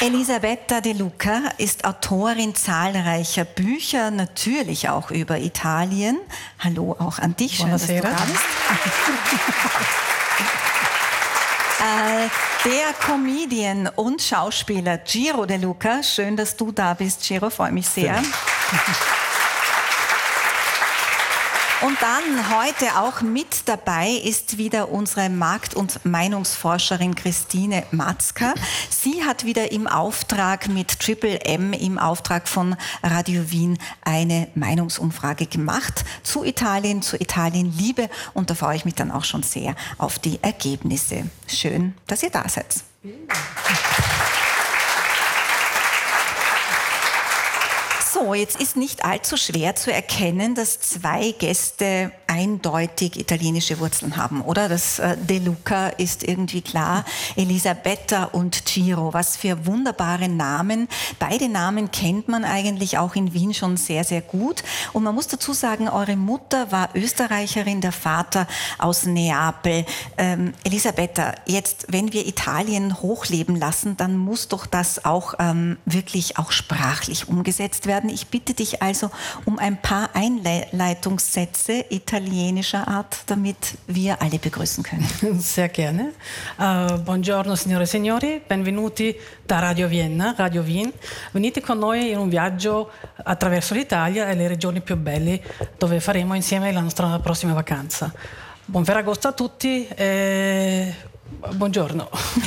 Elisabetta De Luca ist Autorin zahlreicher Bücher, natürlich auch über Italien. Hallo auch an dich, schön, dass du da bist. Der Comedian und Schauspieler Giro De Luca, schön, dass du da bist, Giro, freue mich sehr. Und dann heute auch mit dabei ist wieder unsere Markt- und Meinungsforscherin Christine Matzka. Sie hat wieder im Auftrag mit Triple M, im Auftrag von Radio Wien, eine Meinungsumfrage gemacht zu Italien, zur Italienliebe. Und da freue ich mich dann auch schon sehr auf die Ergebnisse. Schön, dass ihr da seid. So, jetzt ist nicht allzu schwer zu erkennen, dass zwei Gäste eindeutig italienische Wurzeln haben, oder? Das De Luca ist irgendwie klar. Elisabetta und Giro, was für wunderbare Namen. Beide Namen kennt man eigentlich auch in Wien schon sehr, sehr gut. Und man muss dazu sagen, eure Mutter war Österreicherin, der Vater aus Neapel. Elisabetta, jetzt, wenn wir Italien hochleben lassen, dann muss doch das auch wirklich auch sprachlich umgesetzt werden. Ich bitte dich also um ein paar Einleitungssätze italienischer Art, damit wir alle begrüßen können. Sehr gerne. Buongiorno signore e signori, benvenuti da Radio Vienna, Radio Wien. Venite con noi in un viaggio attraverso l'Italia e le regioni più belle dove faremo insieme la nostra prossima vacanza. Buon Ferragosto a tutti e buongiorno.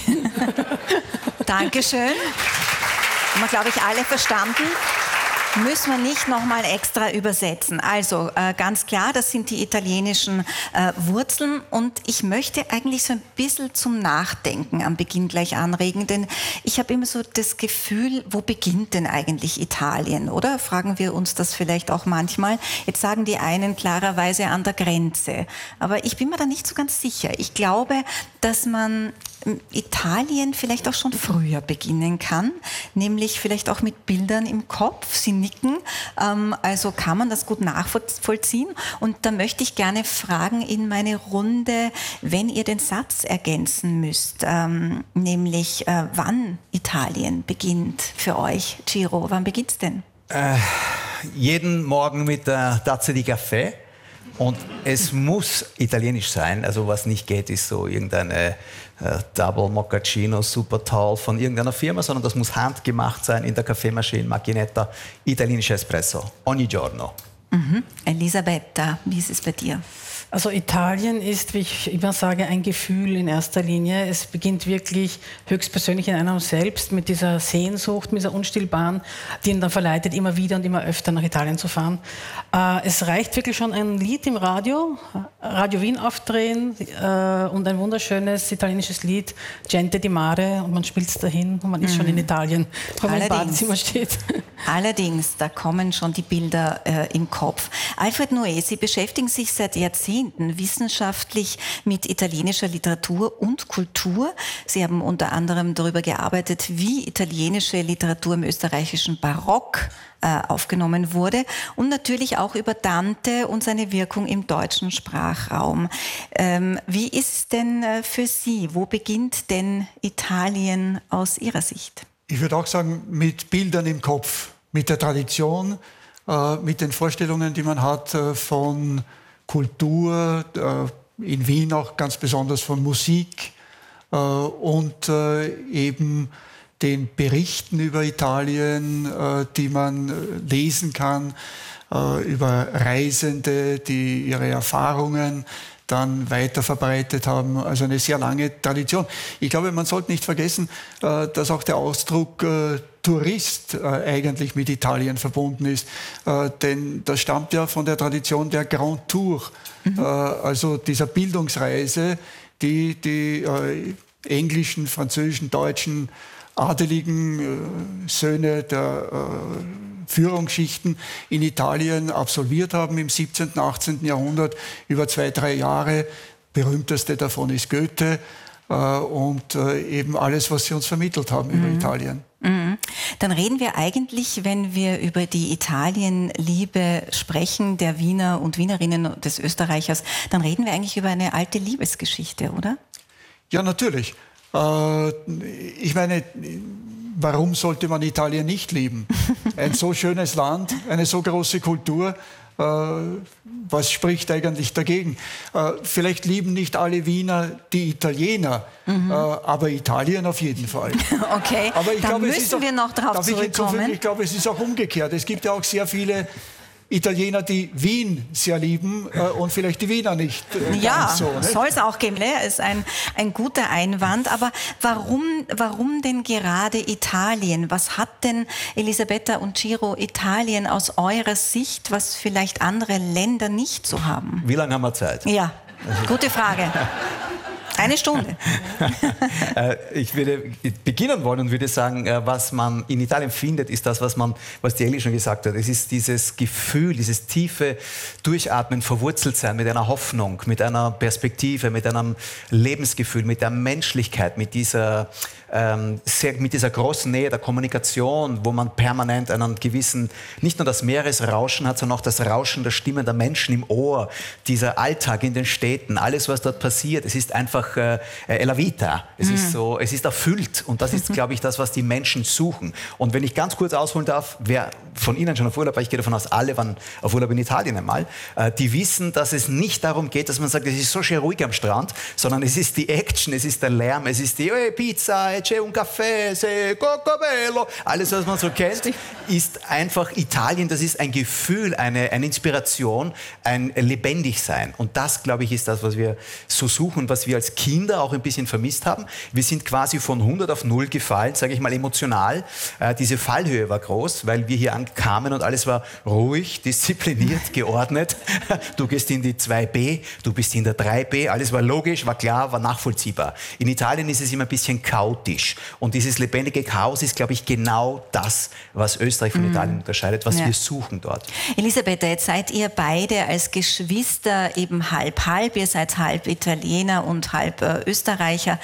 Dankeschön. Haben wir, glaube ich, alle verstanden. Müssen wir nicht nochmal extra übersetzen. Also ganz klar, das sind die italienischen Wurzeln und ich möchte eigentlich so ein bisschen zum Nachdenken am Beginn gleich anregen, denn ich habe immer so das Gefühl, wo beginnt denn eigentlich Italien, oder? Fragen wir uns das vielleicht auch manchmal. Jetzt sagen die einen klarerweise an der Grenze, aber ich bin mir da nicht so ganz sicher. Ich glaube, dass man Italien vielleicht auch schon früher beginnen kann, nämlich vielleicht auch mit Bildern im Kopf. Sie nicken, also kann man das gut nachvollziehen. Und da möchte ich gerne fragen in meine Runde, wenn ihr den Satz ergänzen müsst, nämlich wann Italien beginnt für euch. Giro, wann beginnt's denn? Jeden Morgen mit der Tasse di Kaffee. Und es muss italienisch sein, also was nicht geht, ist so irgendeine Double Mochaccino, super toll von irgendeiner Firma, sondern das muss handgemacht sein in der Kaffeemaschine, Macchinetta, italienischer Espresso, ogni giorno. Elisabetta, wie ist es bei dir? Also Italien ist, wie ich immer sage, ein Gefühl in erster Linie. Es beginnt wirklich höchstpersönlich in einem selbst mit dieser Sehnsucht, mit dieser Unstillbaren, die ihn dann verleitet, immer wieder und immer öfter nach Italien zu fahren. Es reicht wirklich schon ein Lied im Radio, Radio Wien aufdrehen und ein wunderschönes italienisches Lied, Gente di Mare, und man spielt es dahin und man ist schon in Italien, wo man im Badezimmer steht. Allerdings, da kommen schon die Bilder im Kopf. Alfred Noé, Sie beschäftigen sich seit Jahrzehnten wissenschaftlich mit italienischer Literatur und Kultur. Sie haben unter anderem darüber gearbeitet, wie italienische Literatur im österreichischen Barock aufgenommen wurde und natürlich auch über Dante und seine Wirkung im deutschen Sprachraum. Wie ist es denn für Sie? Wo beginnt denn Italien aus Ihrer Sicht? Ich würde auch sagen, mit Bildern im Kopf, mit der Tradition, mit den Vorstellungen, die man hat von Kultur, in Wien auch ganz besonders von Musik und eben den Berichten über Italien, die man lesen kann, über Reisende, die ihre Erfahrungen dann weiter verbreitet haben. Also eine sehr lange Tradition. Ich glaube, man sollte nicht vergessen, dass auch der Ausdruck Tourist eigentlich mit Italien verbunden ist. Denn das stammt ja von der Tradition der Grand Tour, also dieser Bildungsreise, die englischen, französischen, deutschen adeligen Söhne der Führungsschichten in Italien absolviert haben im 17., 18. Jahrhundert über 2-3 Jahre. Berühmteste davon ist Goethe und eben alles, was sie uns vermittelt haben über Italien. Dann reden wir eigentlich, wenn wir über die Italienliebe sprechen, der Wiener und Wienerinnen des Österreichers, dann reden wir eigentlich über eine alte Liebesgeschichte, oder? Ja, natürlich. Ich meine, warum sollte man Italien nicht lieben? Ein so schönes Land, eine so große Kultur. Was spricht eigentlich dagegen? Vielleicht lieben nicht alle Wiener die Italiener, aber Italien auf jeden Fall. Okay, aber ich da glaube, müssen wir noch drauf zurückkommen. Ich glaube, es ist auch umgekehrt. Es gibt ja auch sehr viele Italiener, die Wien sehr lieben und vielleicht die Wiener nicht. Ja, so, soll es auch geben. Ist ein guter Einwand. Aber warum denn gerade Italien? Was hat denn, Elisabetta und Ciro, Italien aus eurer Sicht, was vielleicht andere Länder nicht so haben? Wie lange haben wir Zeit? Ja, gute Frage. Eine Stunde. Ich würde beginnen wollen und würde sagen, was man in Italien findet, ist das, was die Elli schon gesagt hat. Es ist dieses Gefühl, dieses tiefe Durchatmen, Verwurzeltsein mit einer Hoffnung, mit einer Perspektive, mit einem Lebensgefühl, mit der Menschlichkeit, mit dieser großen Nähe der Kommunikation, wo man permanent einen gewissen, nicht nur das Meeresrauschen hat, sondern auch das Rauschen der Stimmen der Menschen im Ohr, dieser Alltag in den Städten, alles, was dort passiert. Es ist einfach la vita. Es ist so, es ist erfüllt und das ist, glaube ich, das, was die Menschen suchen. Und wenn ich ganz kurz ausholen darf, wer von Ihnen schon auf Urlaub war, ich gehe davon aus, alle waren auf Urlaub in Italien einmal, die wissen, dass es nicht darum geht, dass man sagt, es ist so schön ruhig am Strand, sondern es ist die Action, es ist der Lärm, es ist die Pizza, c'è un caffè, c'è cocobello, alles, was man so kennt, ist einfach Italien, das ist ein Gefühl, eine Inspiration, ein Lebendigsein. Und das, glaube ich, ist das, was wir so suchen, was wir als Kinder auch ein bisschen vermisst haben. Wir sind quasi von 100 auf 0 gefallen, sage ich mal emotional. Diese Fallhöhe war groß, weil wir hier ankamen und alles war ruhig, diszipliniert, geordnet. Du gehst in die 2B, du bist in der 3B, alles war logisch, war klar, war nachvollziehbar. In Italien ist es immer ein bisschen chaotisch. Und dieses lebendige Chaos ist, glaube ich, genau das, was Österreich von Italien unterscheidet, was wir suchen dort. Elisabetta, jetzt seid ihr beide als Geschwister eben halb-halb. Ihr seid halb Italiener und halb Österreicher.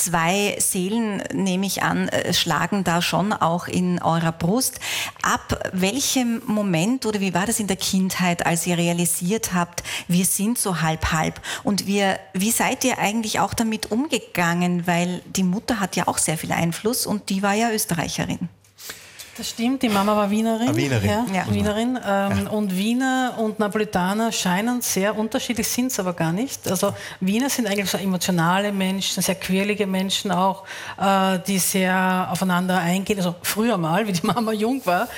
2 Seelen, nehme ich an, schlagen da schon auch in eurer Brust. Ab welchem Moment oder wie war das in der Kindheit, als ihr realisiert habt, wir sind so halb-halb? Und wie seid ihr eigentlich auch damit umgegangen? Weil die Mutter hat ja auch sehr viel Einfluss und die war ja Österreicherin. Das stimmt, die Mama war Wienerin. Wienerin. Ja. Wienerin. Und Wiener und Napolitaner scheinen sehr unterschiedlich, sind es aber gar nicht. Also Wiener sind eigentlich so emotionale Menschen, sehr quirlige Menschen auch, die sehr aufeinander eingehen. Also früher mal, wie die Mama jung war,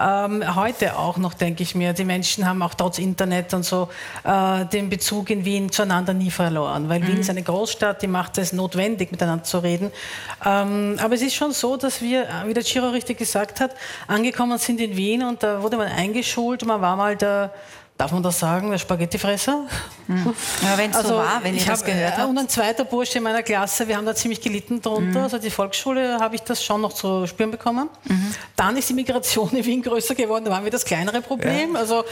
heute auch noch, denke ich mir. Die Menschen haben auch trotz Internet und so den Bezug in Wien zueinander nie verloren. Weil Wien ist eine Großstadt, die macht es notwendig, miteinander zu reden. Aber es ist schon so, dass wir, wie der Ciro richtig gesagt hat, angekommen sind in Wien und da wurde man eingeschult. Man war mal der, darf man das sagen, der Spaghettifresser? Ja, wenn es so war, wenn ihr das gehört habt. Und ein zweiter Bursche in meiner Klasse, wir haben da ziemlich gelitten drunter. Also die Volksschule habe ich das schon noch zu spüren bekommen. Dann ist die Migration in Wien größer geworden, da waren wir das kleinere Problem. Ja. Also,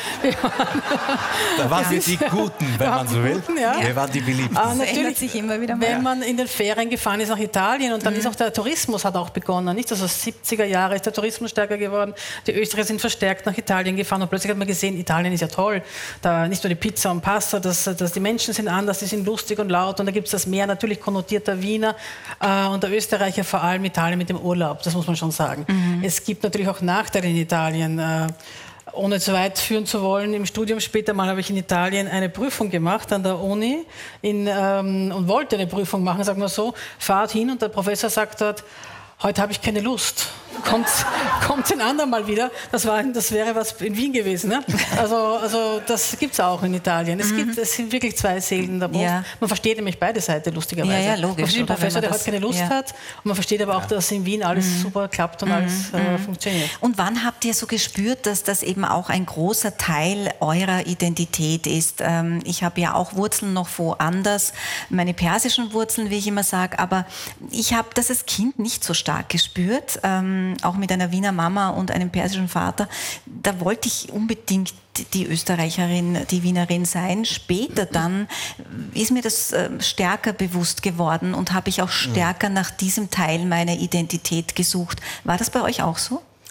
da waren wir die Guten, wenn man so will. Ja. Wir waren die Beliebten. Das ändert sich immer wieder mal. Wenn man in den Ferien gefahren ist nach Italien und dann ist auch der Tourismus hat auch begonnen. Nicht? Also 70er Jahre ist der Tourismus stärker geworden. Die Österreicher sind verstärkt nach Italien gefahren und plötzlich hat man gesehen, Italien ist ja toll. Da nicht nur die Pizza und Pasta, dass die Menschen sind anders, die sind lustig und laut und da gibt es das Meer natürlich konnotierter Wiener und der Österreicher vor allem Italien mit dem Urlaub, das muss man schon sagen. Es gibt natürlich auch Nachteile in Italien. Ohne zu weit führen zu wollen, im Studium später mal habe ich in Italien eine Prüfung gemacht an der Uni und wollte eine Prüfung machen, sagen wir so, fahrt hin und der Professor sagt dort, heute habe ich keine Lust. Kommt ein andermal wieder. Das wäre was in Wien gewesen. Ne? Also das gibt es auch in Italien. Es sind wirklich 2 Seelen da. Ja. Man versteht nämlich beide Seiten, lustigerweise. Ja, logisch. Man versteht den Professor, der heute keine Lust hat. Und man versteht aber auch, dass in Wien alles super klappt und alles funktioniert. Und wann habt ihr so gespürt, dass das eben auch ein großer Teil eurer Identität ist? Ich habe ja auch Wurzeln noch woanders, meine persischen Wurzeln, wie ich immer sage, aber ich habe das als Kind nicht so stark gespürt. Auch mit einer Wiener Mama und einem persischen Vater, da wollte ich unbedingt die Österreicherin, die Wienerin sein. Später dann ist mir das stärker bewusst geworden und habe ich auch stärker nach diesem Teil meiner Identität gesucht. War das bei euch auch so?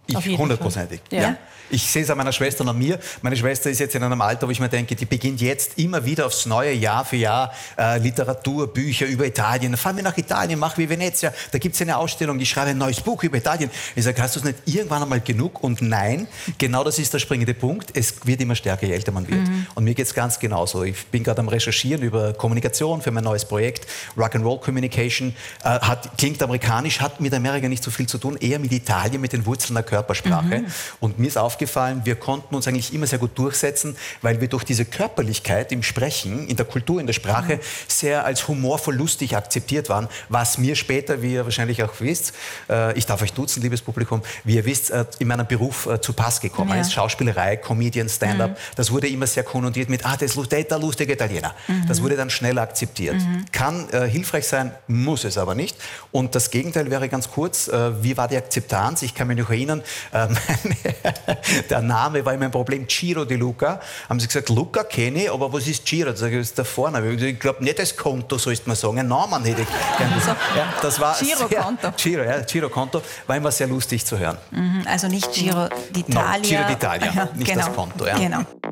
Hundertprozentig. Ja. Ich sehe es an meiner Schwester und an mir. Meine Schwester ist jetzt in einem Alter, wo ich mir denke, die beginnt jetzt immer wieder aufs neue Jahr für Jahr Literatur, Bücher über Italien. Dann fahren wir nach Italien, machen wir Venezia. Da gibt es eine Ausstellung, ich schreibe ein neues Buch über Italien. Ich sage, hast du es nicht irgendwann einmal genug? Und nein, genau das ist der springende Punkt. Es wird immer stärker, je älter man wird. Und mir geht es ganz genauso. Ich bin gerade am Recherchieren über Kommunikation für mein neues Projekt. Rock'n'Roll Communication klingt amerikanisch, hat mit Amerika nicht so viel zu tun, eher mit Italien, mit den Wurzeln der Körpersprache. Und mir ist aufgefallen, wir konnten uns eigentlich immer sehr gut durchsetzen, weil wir durch diese Körperlichkeit im Sprechen, in der Kultur, in der Sprache sehr als humorvoll lustig akzeptiert waren, was mir später, wie ihr wahrscheinlich auch wisst, ich darf euch duzen, liebes Publikum, wie ihr wisst, in meinem Beruf zu Pass gekommen ist. Schauspielerei, Comedian, Stand-up, das wurde immer sehr konnotiert mit, der ist der lustige Italiener. Das wurde dann schnell akzeptiert. Kann hilfreich sein, muss es aber nicht. Und das Gegenteil wäre ganz kurz, wie war die Akzeptanz? Ich kann mich noch erinnern, der Name war immer ein Problem, Ciro di Luca. Haben sie gesagt, Luca kenne ich, aber was ist Ciro? Das ist der Vorname. Ich glaube nicht das Konto, sollst man sagen. Ein Namen hätte ich gerne. Ja, das war Giro-Konto. Giro-Konto. War immer sehr lustig zu hören. Also nicht Giro d'Italia. No, Giro d'Italia, nicht genau. das Konto. Ja. Genau.